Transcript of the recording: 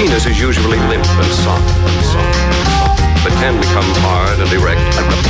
penis is usually limp and soft, but can become hard and erect